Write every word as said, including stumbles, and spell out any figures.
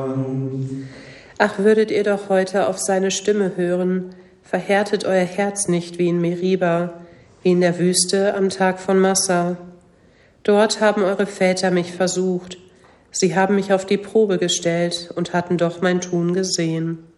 Ach, würdet ihr doch heute auf seine Stimme hören, verhärtet euer Herz nicht wie in Meriba, wie in der Wüste am Tag von Massa. Dort haben eure Väter mich versucht, sie haben mich auf die Probe gestellt und hatten doch mein Tun gesehen.